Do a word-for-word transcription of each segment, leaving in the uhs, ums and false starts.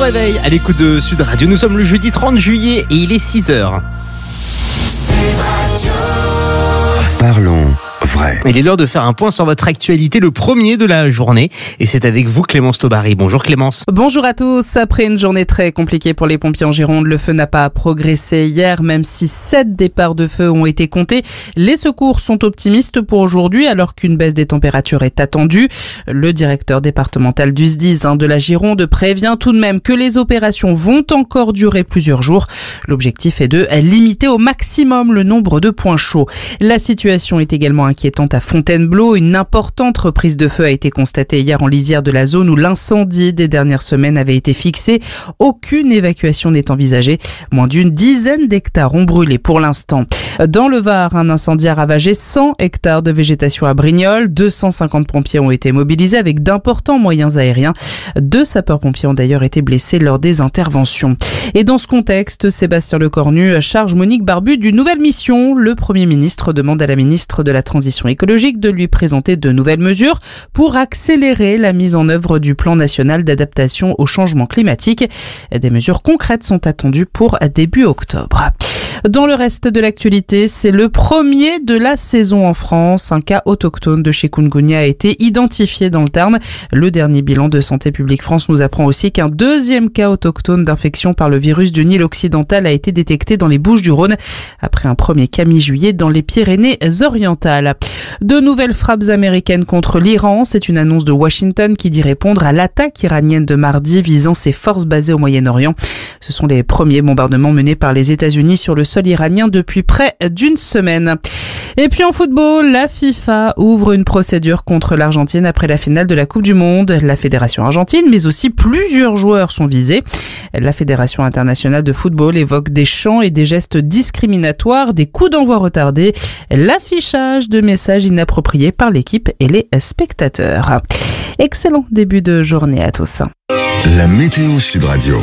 réveil à l'écoute de Sud Radio. Nous sommes le jeudi trente juillet et il est six heures. Sud Radio. Parlons vrai. Il est l'heure de faire un point sur votre actualité, le premier de la journée. Et c'est avec vous, Clémence Taubary. Bonjour Clémence. Bonjour à tous. Après une journée très compliquée pour les pompiers en Gironde, le feu n'a pas progressé hier, même si sept départs de feu ont été comptés. Les secours sont optimistes pour aujourd'hui, alors qu'une baisse des températures est attendue. Le directeur départemental du S D I S hein, de la Gironde prévient tout de même que les opérations vont encore durer plusieurs jours. L'objectif est de limiter au maximum le nombre de points chauds. La situation est également inquiétante à Fontainebleau. Une importante reprise de feu a été constatée hier en lisière de la zone où l'incendie des dernières semaines avait été fixé. Aucune évacuation n'est envisagée. Moins d'une dizaine d'hectares ont brûlé pour l'instant. Dans le Var, un incendie a ravagé cent hectares de végétation à Brignoles. deux cent cinquante pompiers ont été mobilisés avec d'importants moyens aériens. Deux sapeurs-pompiers ont d'ailleurs été blessés lors des interventions. Et dans ce contexte, Sébastien Lecornu charge Monique Barbu d'une nouvelle mission. Le Premier ministre demande à la ministre de la Transition écologique de lui présenter de nouvelles mesures pour accélérer la mise en œuvre du plan national d'adaptation au changement climatique. Des mesures concrètes sont attendues pour début octobre. Dans le reste de l'actualité, c'est le premier de la saison en France. Un cas autochtone de chikungunya a été identifié dans le Tarn. Le dernier bilan de Santé publique France nous apprend aussi qu'un deuxième cas autochtone d'infection par le virus du Nil occidental a été détecté dans les Bouches-du-Rhône après un premier cas mi-juillet dans les Pyrénées-Orientales. De nouvelles frappes américaines contre l'Iran. C'est une annonce de Washington qui dit répondre à l'attaque iranienne de mardi visant ses forces basées au Moyen-Orient. Ce sont les premiers bombardements menés par les États-Unis sur le sol iranien depuis près d'une semaine. Et puis en football, la FIFA ouvre une procédure contre l'Argentine après la finale de la Coupe du Monde. La Fédération argentine, mais aussi plusieurs joueurs sont visés. La Fédération internationale de football évoque des chants et des gestes discriminatoires, des coups d'envoi retardés, l'affichage de messages inappropriés par l'équipe et les spectateurs. Excellent début de journée à tous. La météo Sud Radio.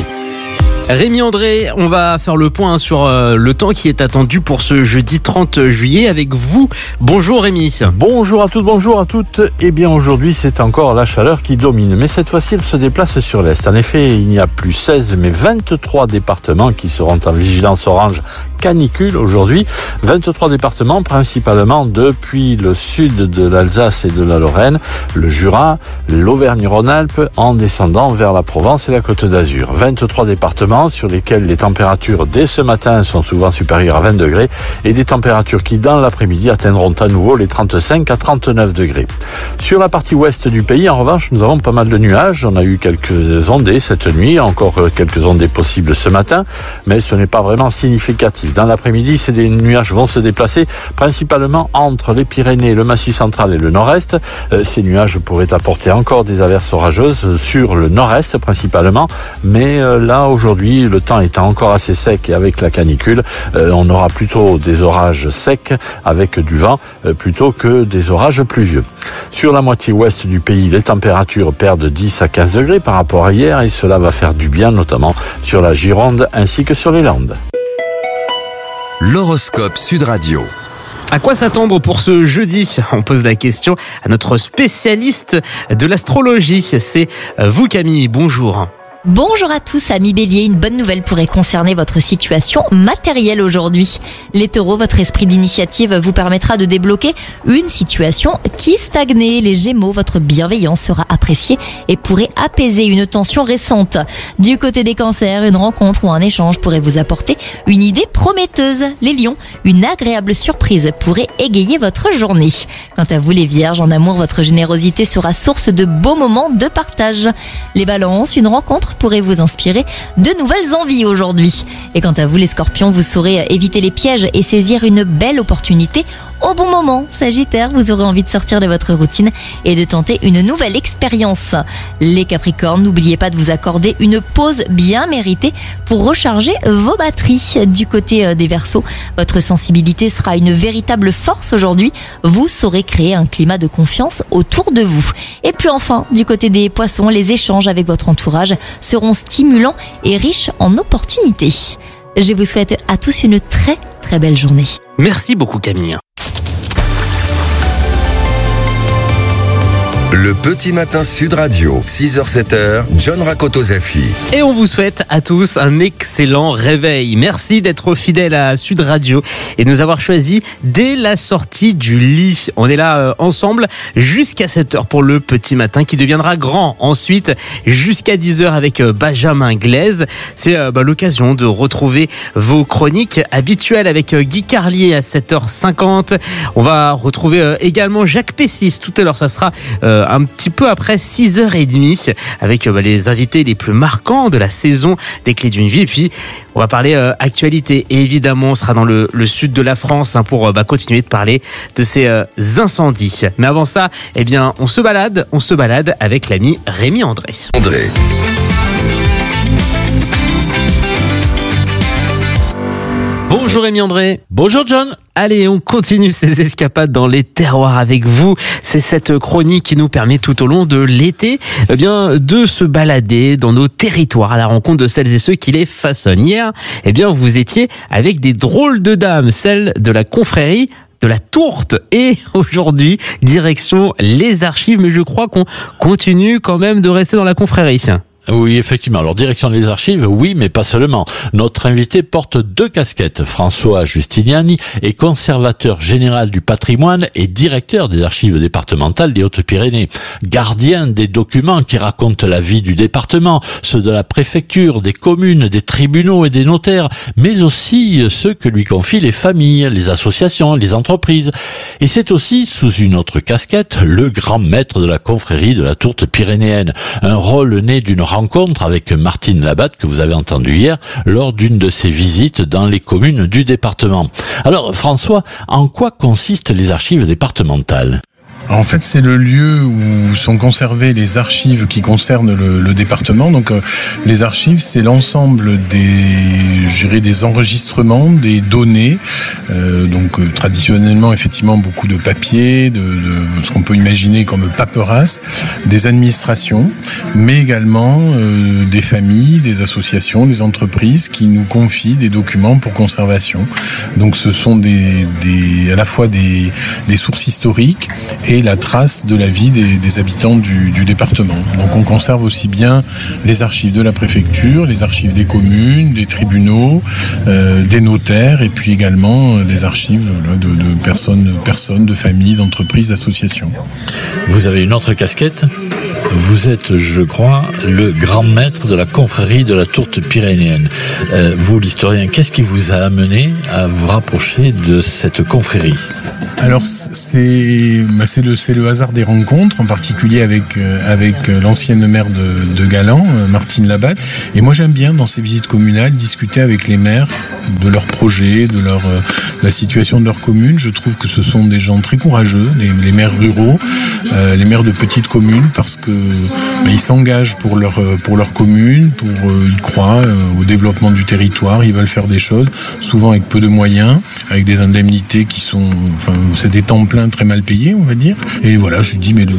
Rémi André, on va faire le point sur euh, le temps qui est attendu pour ce jeudi trente juillet avec vous. Bonjour Rémi. Bonjour à toutes, bonjour à toutes. Eh bien aujourd'hui c'est encore la chaleur qui domine, mais cette fois-ci elle se déplace sur l'est. En effet, il n'y a plus seize mais vingt-trois départements qui seront en vigilance orange canicule aujourd'hui. vingt-trois départements principalement depuis le sud de l'Alsace et de la Lorraine, le Jura, l'Auvergne-Rhône-Alpes en descendant vers la Provence et la Côte d'Azur. vingt-trois départements sur lesquels les températures dès ce matin sont souvent supérieures à vingt degrés et des températures qui dans l'après-midi atteindront à nouveau les trente-cinq à trente-neuf degrés. Sur la partie ouest du pays, en revanche, nous avons pas mal de nuages. On a eu quelques ondées cette nuit, encore quelques ondées possibles ce matin, mais ce n'est pas vraiment significatif. Dans l'après-midi, ces nuages vont se déplacer principalement entre les Pyrénées, le Massif central et le nord-est. Ces nuages pourraient apporter encore des averses orageuses sur le nord-est principalement, mais là aujourd'hui, le temps étant encore assez sec et avec la canicule, euh, on aura plutôt des orages secs avec du vent euh, plutôt que des orages pluvieux. Sur la moitié ouest du pays, les températures perdent dix à quinze degrés par rapport à hier et cela va faire du bien notamment sur la Gironde ainsi que sur les Landes. L'horoscope Sud Radio. À quoi s'attendre pour ce jeudi ? On pose la question à notre spécialiste de l'astrologie. C'est vous Camille, bonjour. Bonjour à tous, amis Bélier, une bonne nouvelle pourrait concerner votre situation matérielle aujourd'hui. Les Taureaux, votre esprit d'initiative vous permettra de débloquer une situation qui stagnait. Les Gémeaux, votre bienveillance sera appréciée et pourrait apaiser une tension récente. Du côté des Cancers, une rencontre ou un échange pourrait vous apporter une idée prometteuse. Les Lions, une agréable surprise pourrait égayer votre journée. Quant à vous les Vierges, en amour, votre générosité sera source de beaux moments de partage. Les Balances, une rencontre pourrait vous inspirer de nouvelles envies aujourd'hui. Et quant à vous les Scorpions, vous saurez éviter les pièges et saisir une belle opportunité au bon moment. Sagittaire, vous aurez envie de sortir de votre routine et de tenter une nouvelle expérience. Les Capricornes, n'oubliez pas de vous accorder une pause bien méritée pour recharger vos batteries. Du côté des Verseaux, votre sensibilité sera une véritable force aujourd'hui. Vous saurez créer un climat de confiance autour de vous. Et puis enfin, du côté des Poissons, les échanges avec votre entourage seront stimulants et riches en opportunités. Je vous souhaite à tous une très très belle journée. Merci beaucoup Camille. Le petit matin Sud Radio, six heures sept heures, John Rakoto-Zafi. Et on vous souhaite à tous un excellent réveil. Merci d'être fidèles à Sud Radio et de nous avoir choisis dès la sortie du lit. On est là euh, ensemble jusqu'à sept heures pour le petit matin qui deviendra grand. Ensuite, jusqu'à dix heures avec euh, Benjamin Glaise. C'est euh, bah, l'occasion de retrouver vos chroniques habituelles avec euh, Guy Carlier à sept heures cinquante. On va retrouver euh, également Jacques Pessis tout à l'heure. Ça sera euh, un petit peu après six heures trente avec euh, bah, les invités les plus marquants de la saison des Clés d'une vie. Et puis, on va parler euh, actualité. Et évidemment, on sera dans le, le sud de la France hein, pour euh, bah, continuer de parler de ces euh, incendies. Mais avant ça, eh bien, on se balade, on se balade avec l'ami Rémi André. André. Bonjour Rémi André. Bonjour John. Allez, on continue ces escapades dans les terroirs avec vous. C'est cette chronique qui nous permet tout au long de l'été eh bien, de se balader dans nos territoires à la rencontre de celles et ceux qui les façonnent. Hier, eh bien, vous étiez avec des drôles de dames, celles de la confrérie de la Tourte. Et aujourd'hui, direction les archives. Mais je crois qu'on continue quand même de rester dans la confrérie. Oui, effectivement. Alors, direction des archives, oui, mais pas seulement. Notre invité porte deux casquettes. François Justiniani est conservateur général du patrimoine et directeur des archives départementales des Hautes-Pyrénées. Gardien des documents qui racontent la vie du département, ceux de la préfecture, des communes, des tribunaux et des notaires, mais aussi ceux que lui confient les familles, les associations, les entreprises. Et c'est aussi, sous une autre casquette, le grand maître de la confrérie de la Tourte pyrénéenne. Un rôle né d'une rencontre avec Martine Labatte que vous avez entendu hier lors d'une de ses visites dans les communes du département. Alors François, en quoi consistent les archives départementales ? En fait, c'est le lieu où sont conservées les archives qui concernent le, le département. Donc, euh, les archives, c'est l'ensemble des, je dirais, des enregistrements, des données. Euh, donc, euh, traditionnellement, effectivement, beaucoup de papier, de, de ce qu'on peut imaginer comme paperasse, des administrations, mais également euh, des familles, des associations, des entreprises qui nous confient des documents pour conservation. Donc, ce sont des, des à la fois des, des sources historiques et la trace de la vie des, des habitants du, du département. Donc on conserve aussi bien les archives de la préfecture, les archives des communes, des tribunaux, euh, des notaires et puis également euh, des archives là, de, de personnes, personnes, de familles, d'entreprises, d'associations. Vous avez une autre casquette ? Vous êtes, je crois, le grand maître de la confrérie de la Tourte pyrénéenne. Euh, vous, l'historien, qu'est-ce qui vous a amené à vous rapprocher de cette confrérie ? Alors c'est, bah c'est, le, c'est le hasard des rencontres, en particulier avec, euh, avec l'ancienne maire de, de Galan, euh, Martine Labatte. Et moi j'aime bien dans ces visites communales discuter avec les maires de leurs projets, de, leur, euh, de la situation de leur commune. Je trouve que ce sont des gens très courageux, les, les maires ruraux, euh, les maires de petites communes, parce que bah, ils s'engagent pour leur, pour leur commune, pour, euh, ils croient euh, au développement du territoire, ils veulent faire des choses, souvent avec peu de moyens, avec des indemnités qui sont... Enfin, c'est des temps pleins très mal payés, on va dire. Et voilà, je lui dis, mais le,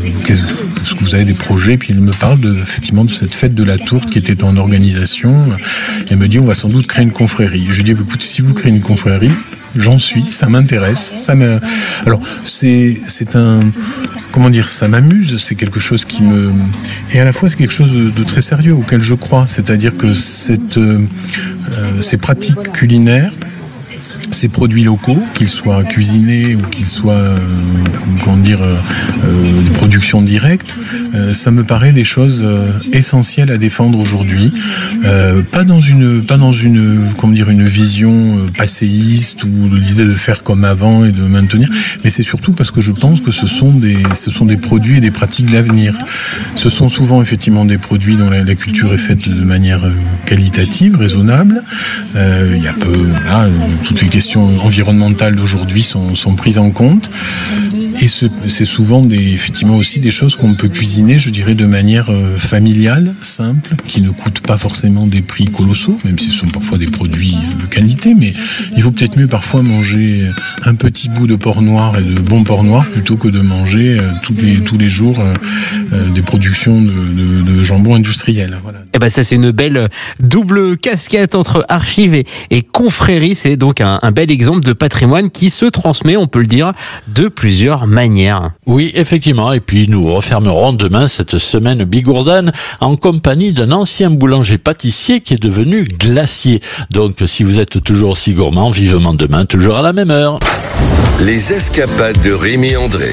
est-ce que vous avez des projets ? Puis il me parle de, effectivement de cette fête de la Tourte qui était en organisation. Elle me dit, on va sans doute créer une confrérie. Je lui dis, écoute, si vous créez une confrérie, j'en suis, ça m'intéresse. Ça me... Alors, c'est, c'est un... Comment dire, ça m'amuse, c'est quelque chose qui me... Et à la fois, c'est quelque chose de, de très sérieux auquel je crois. C'est-à-dire que cette, euh, ces pratiques culinaires, ces produits locaux, qu'ils soient cuisinés ou qu'ils soient, euh, comment dire, euh, euh, des productions directes, euh, ça me paraît des choses euh, essentielles à défendre aujourd'hui. Euh, pas dans une, pas dans une, comment dire, une vision euh, passéiste ou l'idée de faire comme avant et de maintenir, mais c'est surtout parce que je pense que ce sont des, ce sont des produits et des pratiques d'avenir. Ce sont souvent effectivement des produits dont la, la culture est faite de manière qualitative, raisonnable. Euh, il y a peu, voilà, toutes les questions environnementales d'aujourd'hui sont, sont prises en compte. Et ce, c'est souvent des, effectivement aussi des choses qu'on peut cuisiner, je dirais, de manière euh, familiale, simple, qui ne coûtent pas forcément des prix colossaux, même si ce sont parfois des produits de qualité, mais il vaut peut-être mieux parfois manger un petit bout de porc noir et de bon porc noir plutôt que de manger euh, tous les, tous les jours euh, euh, des productions de, de, de jambon industriel. Voilà. Et ben ça c'est une belle double casquette entre archives et, et confrérie. C'est donc un, un bel exemple de patrimoine qui se transmet, on peut le dire, de plusieurs manières. Oui, effectivement. Et puis nous refermerons demain cette semaine bigourdane en compagnie d'un ancien boulanger-pâtissier qui est devenu glacier. Donc si vous êtes toujours aussi gourmand, vivement demain, toujours à la même heure. Les escapades de Rémi André.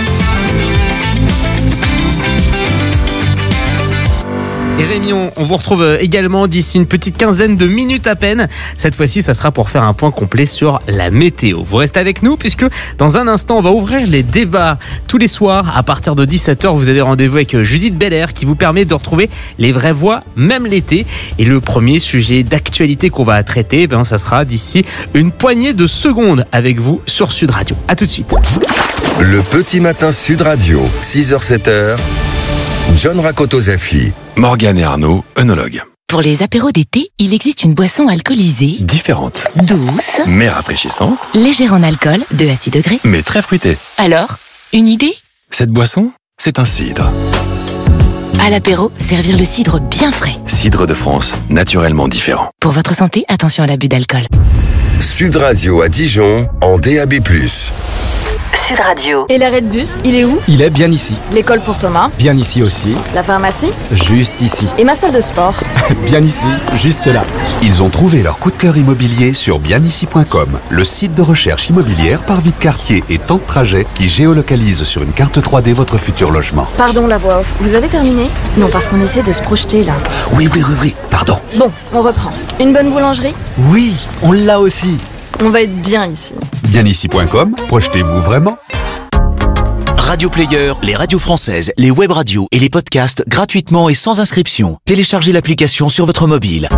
Et Rémi, on, on vous retrouve également d'ici une petite quinzaine de minutes à peine. Cette fois-ci, ça sera pour faire un point complet sur la météo. Vous restez avec nous puisque dans un instant, on va ouvrir les débats. Tous les soirs, à partir de dix-sept heures, vous avez rendez-vous avec Judith Belair qui vous permet de retrouver les vraies voix, même l'été. Et le premier sujet d'actualité qu'on va traiter, ben, ça sera d'ici une poignée de secondes avec vous sur Sud Radio. À tout de suite. Le petit matin Sud Radio, six heures sept heures. John Rakotozafi. Morgane et Arnaud, œnologues. Pour les apéros d'été, il existe une boisson alcoolisée, Différente, douce, mais rafraîchissante, légère en alcool, deux à six degrés. mais très fruitée. Alors, une idée? Cette boisson, c'est un cidre. À l'apéro, servir le cidre bien frais. Cidre de France, naturellement différent. Pour votre santé, attention à l'abus d'alcool. Sud Radio à Dijon, en D A B plus. Sud Radio. Et l'arrêt de bus, il est où? Il est bien ici. L'école pour Thomas? Bien ici aussi. La pharmacie? Juste ici. Et ma salle de sport? Bien ici, juste là. Ils ont trouvé leur coup de cœur immobilier sur bien ici point com, le site de recherche immobilière par vie de quartier et temps de trajet qui géolocalise sur une carte trois D votre futur logement. Pardon la voix off, vous avez terminé? Non, parce qu'on essaie de se projeter là. Oui, oui, oui, oui, pardon. Bon, on reprend. Une bonne boulangerie? Oui, on l'a aussi. On va être bien ici. bien ici point com, projetez-vous vraiment? Radio Player, les radios françaises, les web radios et les podcasts gratuitement et sans inscription. Téléchargez l'application sur votre mobile.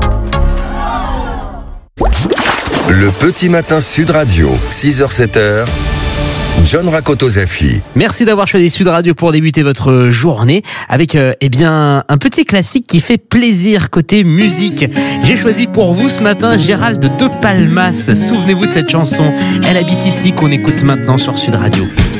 Le petit matin Sud Radio, six heures sept heures. John Rakotozafi. Merci d'avoir choisi Sud Radio pour débuter votre journée avec euh, eh bien un petit classique qui fait plaisir côté musique. J'ai choisi pour vous ce matin Gérald de Palmas. Souvenez-vous de cette chanson. Elle habite ici qu'on écoute maintenant sur Sud Radio.